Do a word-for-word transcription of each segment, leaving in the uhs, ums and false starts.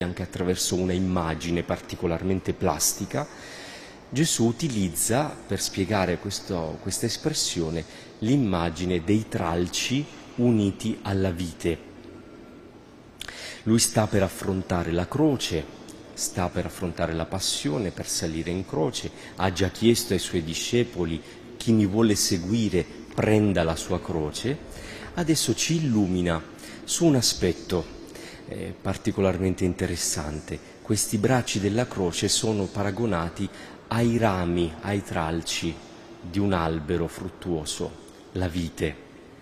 anche attraverso una immagine particolarmente plastica, Gesù utilizza per spiegare questo, questa espressione l'immagine dei tralci uniti alla vite. Lui sta per affrontare la croce, sta per affrontare la passione, per salire in croce, ha già chiesto ai suoi discepoli: chi mi vuole seguire prenda la sua croce. Adesso ci illumina su un aspetto eh, particolarmente interessante. Questi bracci della croce sono paragonati ai rami, ai tralci di un albero fruttuoso, la vite.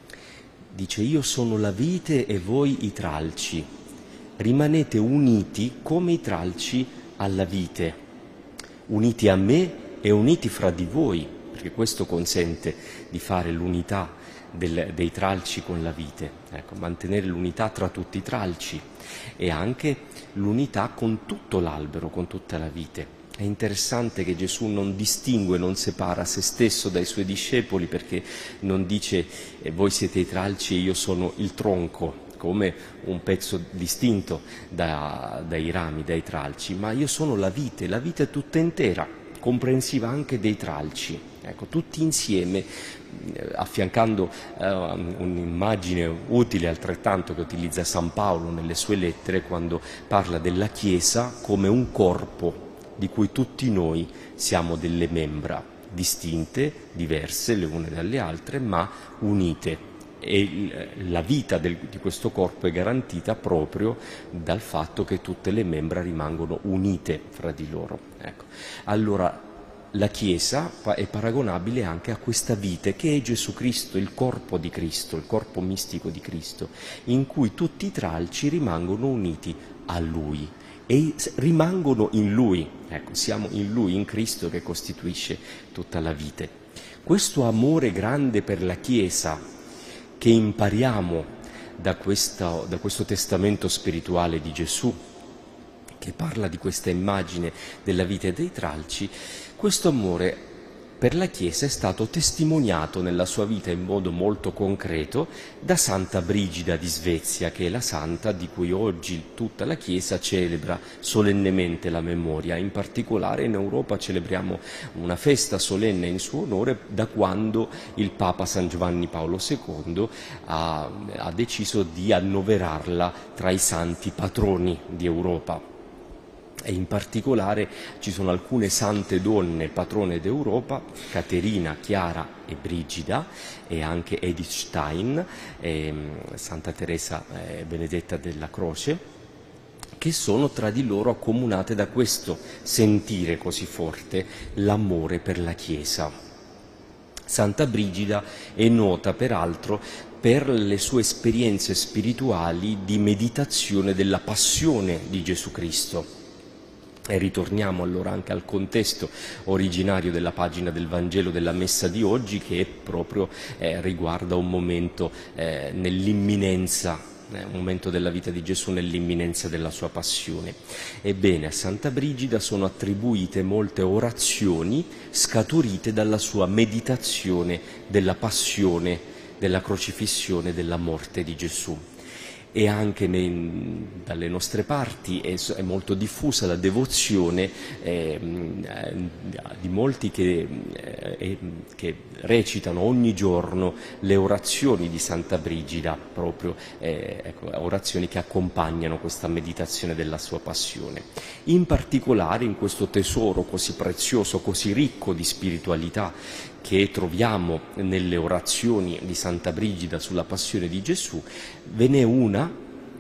Dice: io sono la vite e voi i tralci, rimanete uniti come i tralci alla vite, uniti a me e uniti fra di voi, perché questo consente di fare l'unità del, dei tralci con la vite, ecco, mantenere l'unità tra tutti i tralci e anche l'unità con tutto l'albero, con tutta la vite. È interessante che Gesù non distingue, non separa se stesso dai suoi discepoli, perché non dice eh, voi siete i tralci e io sono il tronco, come un pezzo distinto da, dai rami, dai tralci, ma io sono la vite, la vite tutta intera, comprensiva anche dei tralci. Ecco, tutti insieme, eh, affiancando eh, un'immagine utile altrettanto che utilizza San Paolo nelle sue lettere, quando parla della Chiesa come un corpo di cui tutti noi siamo delle membra, distinte, diverse le une dalle altre, ma unite. E la vita del, di questo corpo è garantita proprio dal fatto che tutte le membra rimangono unite fra di loro. Ecco. Allora, la Chiesa è paragonabile anche a questa vite che è Gesù Cristo, il corpo di Cristo, il corpo mistico di Cristo, in cui tutti i tralci rimangono uniti a Lui e rimangono in Lui. Ecco, siamo in Lui, in Cristo, che costituisce tutta la vite. Questo amore grande per la Chiesa che impariamo da, questa, da questo testamento spirituale di Gesù, che parla di questa immagine della vite dei tralci, questo amore per la Chiesa è stato testimoniato nella sua vita in modo molto concreto da Santa Brigida di Svezia, che è la santa di cui oggi tutta la Chiesa celebra solennemente la memoria. In particolare in Europa celebriamo una festa solenne in suo onore da quando il Papa San Giovanni Paolo secondo ha, ha deciso di annoverarla tra i santi patroni di Europa. E in particolare ci sono alcune sante donne patrone d'Europa, Caterina, Chiara e Brigida, e anche Edith Stein, e Santa Teresa eh, Benedetta della Croce, che sono tra di loro accomunate da questo sentire così forte, l'amore per la Chiesa. Santa Brigida è nota peraltro per le sue esperienze spirituali di meditazione della passione di Gesù Cristo. E ritorniamo allora anche al contesto originario della pagina del Vangelo della Messa di oggi, che proprio eh, riguarda un momento eh, nell'imminenza, eh, un momento della vita di Gesù nell'imminenza della sua passione. Ebbene, a Santa Brigida sono attribuite molte orazioni scaturite dalla sua meditazione della passione, della crocifissione, della morte di Gesù. E anche nei, dalle nostre parti è, è molto diffusa la devozione eh, di molti che, eh, che recitano ogni giorno le orazioni di Santa Brigida, proprio eh, ecco, orazioni che accompagnano questa meditazione della sua passione. In particolare in questo tesoro così prezioso, così ricco di spiritualità che troviamo nelle orazioni di Santa Brigida sulla passione di Gesù, ve n'è una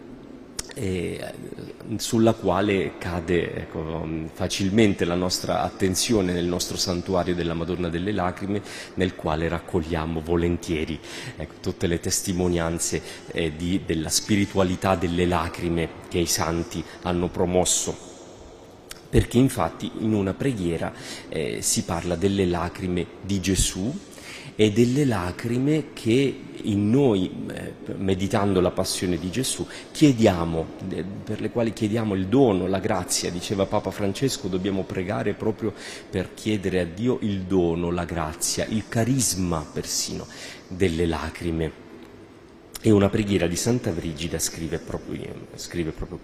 eh, sulla quale cade ecco, facilmente la nostra attenzione nel nostro santuario della Madonna delle Lacrime, nel quale raccogliamo volentieri ecco, tutte le testimonianze eh, di, della spiritualità delle lacrime che i santi hanno promosso. Perché infatti in una preghiera eh, si parla delle lacrime di Gesù e delle lacrime che in noi, eh, meditando la passione di Gesù, chiediamo, eh, per le quali chiediamo il dono, la grazia. Diceva Papa Francesco, dobbiamo pregare proprio per chiedere a Dio il dono, la grazia, il carisma persino delle lacrime. E una preghiera di Santa Brigida scrive proprio, scrive proprio